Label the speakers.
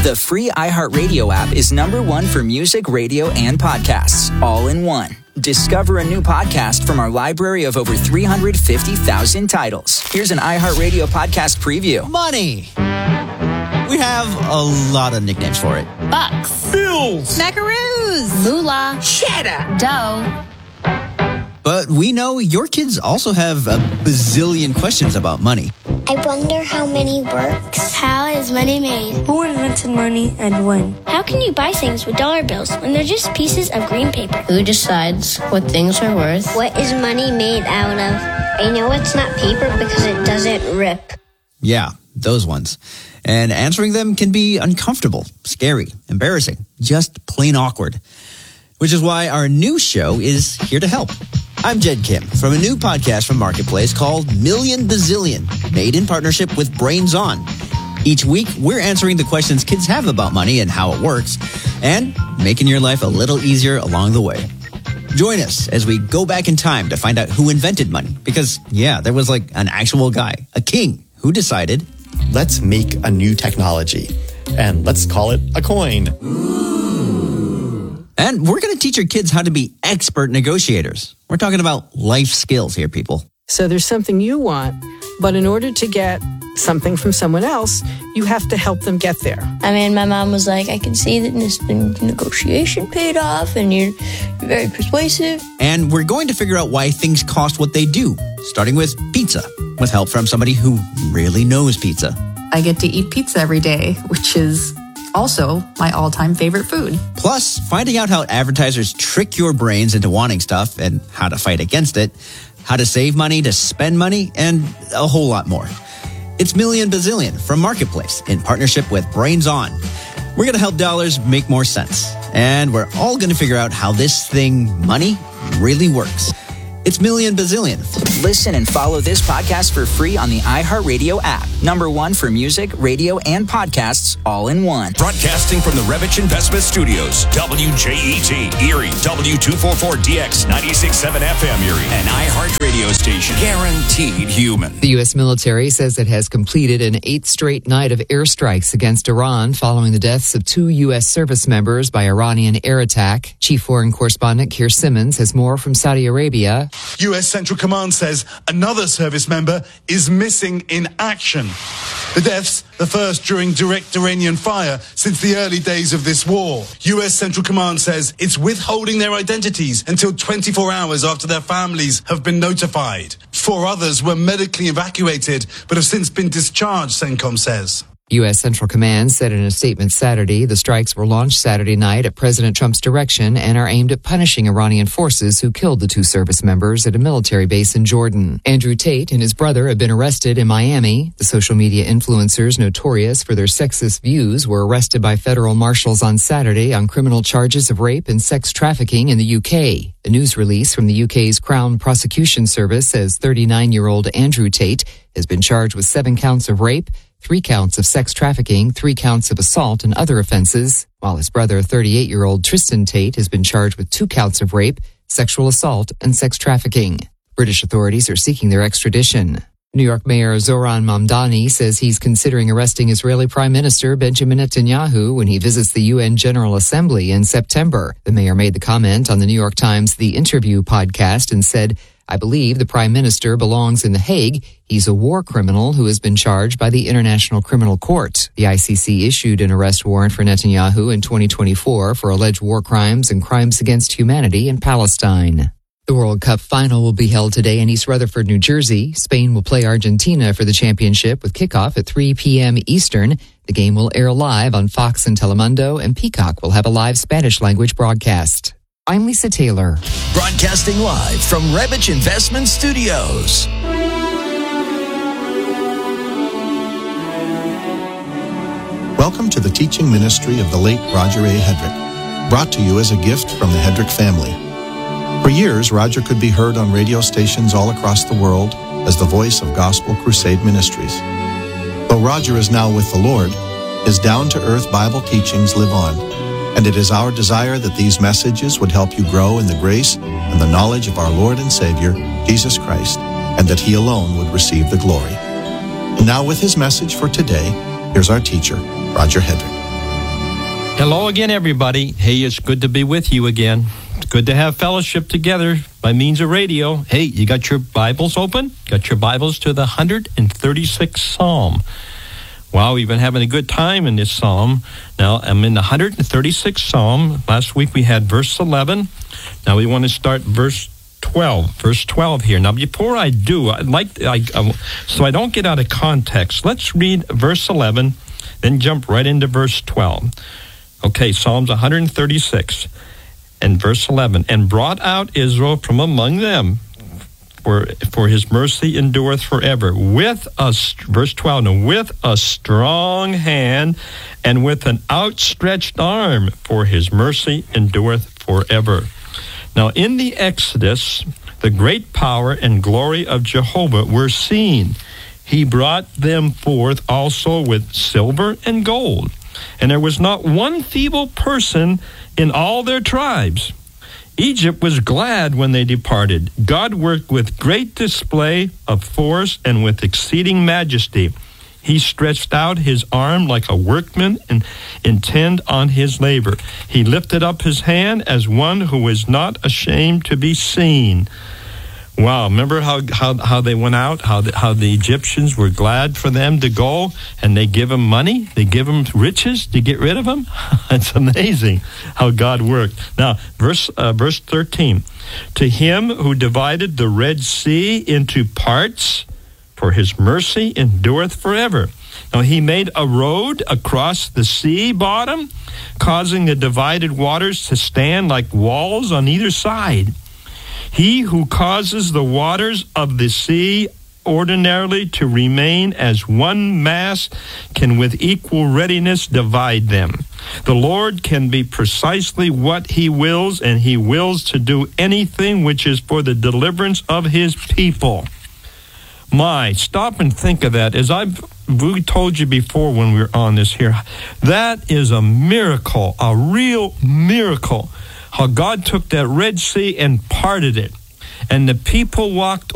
Speaker 1: The free iHeartRadio app is #1 for music, radio, and podcasts, all in one. Discover a new podcast from our library of over 350,000 titles. Here's an iHeartRadio podcast preview.
Speaker 2: Money. We have a lot of nicknames for it.
Speaker 3: Bucks.
Speaker 4: Bills.
Speaker 3: Macaroons. Moolah.
Speaker 4: Cheddar.
Speaker 3: Dough.
Speaker 2: But we know your kids also have a bazillion questions about money.
Speaker 5: I wonder how money works.
Speaker 6: How is money made?
Speaker 7: Who invented money and when?
Speaker 6: How can you buy things with dollar bills when they're just pieces of green paper?
Speaker 3: Who decides what things are worth?
Speaker 5: What is money made out of? I know it's not paper because it doesn't rip.
Speaker 2: Yeah, those ones. And answering them can be uncomfortable, scary, embarrassing, just plain awkward. Which is why our new show is here to help. I'm Jed Kim from a new podcast from Marketplace called Million Bazillion, made in partnership with Brains On. Each week, we're answering the questions kids have about money and how it works, and making your life a little easier along the way. Join us as we go back in time to find out who invented money. Because, yeah, there was like an actual guy, a king, who decided,
Speaker 8: let's make a new technology, and let's call it a coin.
Speaker 2: And we're going to teach your kids how to be expert negotiators. We're talking about life skills here, people.
Speaker 9: So there's something you want, but in order to get something from someone else, you have to help them get there.
Speaker 6: I mean, my mom was like, I can see that this negotiation paid off and you're very persuasive.
Speaker 2: And we're going to figure out why things cost what they do, starting with pizza, with help from somebody who really knows pizza.
Speaker 10: I get to eat pizza every day, which is also my all-time favorite food.
Speaker 2: Plus, finding out how advertisers trick your brains into wanting stuff and how to fight against it, how to save money, to spend money, and a whole lot more. It's Million Bazillion from Marketplace in partnership with Brains On. We're going to help dollars make more sense. And we're all going to figure out how this thing, money, really works. It's Million Bazillion.
Speaker 1: Listen and follow this podcast for free on the iHeartRadio app. #1 for music, radio, and podcasts, all in one.
Speaker 11: Broadcasting from the Revich Investment Studios, WJET, Erie, W244DX, 96.7 FM Erie, an iHeartRadio station. Guaranteed human.
Speaker 12: The U.S. military says it has completed an 8th straight night of airstrikes against Iran following the deaths of 2 U.S. service members by Iranian air attack. Chief Foreign Correspondent Keir Simmons has more from Saudi Arabia.
Speaker 13: U.S. Central Command says another service member is missing in action. The deaths, the first during direct Iranian fire since the early days of this war. U.S. Central Command says it's withholding their identities until 24 hours after their families have been notified. 4 others were medically evacuated but have since been discharged, CENTCOM says.
Speaker 12: U.S. Central Command said in a statement Saturday the strikes were launched Saturday night at President Trump's direction and are aimed at punishing Iranian forces who killed the 2 service members at a military base in Jordan. Andrew Tate and his brother have been arrested in Miami. The social media influencers notorious for their sexist views were arrested by federal marshals on Saturday on criminal charges of rape and sex trafficking in the UK. A news release from the UK's Crown Prosecution Service says 39-year-old Andrew Tate has been charged with 7 counts of rape, 3 counts of sex trafficking, 3 counts of assault and other offenses, while his brother, 38-year-old Tristan Tate, has been charged with 2 counts of rape, sexual assault, and sex trafficking. British authorities are seeking their extradition. New York Mayor Zoran Mamdani says he's considering arresting Israeli Prime Minister Benjamin Netanyahu when he visits the UN General Assembly in September. The mayor made the comment on the New York Times The Interview podcast and said, I believe the Prime Minister belongs in The Hague. He's a war criminal who has been charged by the International Criminal Court. The ICC issued an arrest warrant for Netanyahu in 2024 for alleged war crimes and crimes against humanity in Palestine. The World Cup final will be held today in East Rutherford, New Jersey. Spain will play Argentina for the championship with kickoff at 3 p.m. Eastern. The game will air live on Fox and Telemundo, and Peacock will have a live Spanish-language broadcast. I'm Lisa Taylor.
Speaker 11: Broadcasting live from Revich Investment Studios.
Speaker 14: Welcome to the teaching ministry of the late Roger A. Hedrick, brought to you as a gift from the Hedrick family. For years, Roger could be heard on radio stations all across the world as the voice of Gospel Crusade Ministries. Though Roger is now with the Lord, his down-to-earth Bible teachings live on. And it is our desire that these messages would help you grow in the grace and the knowledge of our Lord and Savior, Jesus Christ, and that He alone would receive the glory. And now with his message for today, here's our teacher, Roger Hedrick.
Speaker 4: Hello again, everybody. Hey, it's good to be with you again. It's good to have fellowship together by means of radio. Hey, you got your Bibles open? Got your Bibles to the 136th Psalm. Wow, we've been having a good time in this Psalm. Now, I'm in the 136th Psalm. Last week we had verse 11. Now we want to start verse 12. Verse 12 here. Now, before I do, so I don't get out of context, let's read verse 11, then jump right into verse 12. Okay, Psalms 136 and verse 11. And brought out Israel from among them, for his mercy endureth forever. With a, verse 12, now, with a strong hand and with an outstretched arm, for his mercy endureth forever. Now, in the Exodus, the great power and glory of Jehovah were seen. He brought them forth also with silver and gold. And there was not one feeble person in all their tribes. Egypt was glad when they departed. God worked with great display of force and with exceeding majesty. He stretched out his arm like a workman and intent on his labor. He lifted up his hand as one who is not ashamed to be seen. Wow, remember how they went out, how the Egyptians were glad for them to go, and they give them money, they give them riches to get rid of them? It's amazing how God worked. Now, verse 13. To him who divided the Red Sea into parts, for his mercy endureth forever. Now, he made a road across the sea bottom, causing the divided waters to stand like walls on either side. He who causes the waters of the sea ordinarily to remain as one mass can with equal readiness divide them. The Lord can be precisely what he wills, and he wills to do anything which is for the deliverance of his people. Stop and think of that. As we told you before when we were on this here, that is a miracle, a real miracle. How God took that Red Sea and parted it. And the people walked